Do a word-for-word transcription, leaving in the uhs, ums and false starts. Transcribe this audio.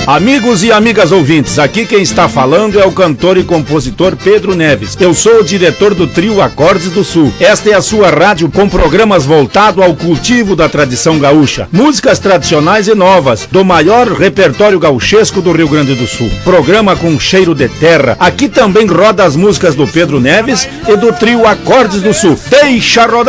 Amigos e amigas ouvintes, aqui quem está falando é o cantor e compositor Pedro Neves. Eu sou o diretor do trio Acordes do Sul. Esta é a sua rádio com programas voltados ao cultivo da tradição gaúcha. Músicas tradicionais e novas, do maior repertório gauchesco do Rio Grande do Sul. Programa com cheiro de terra. Aqui também roda as músicas do Pedro Neves e do trio Acordes do Sul. Deixa rodar!